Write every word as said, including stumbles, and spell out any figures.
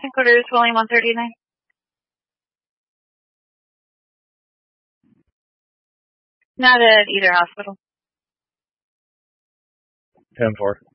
Headquarters, William one thirty-nine. Not at either hospital. ten four.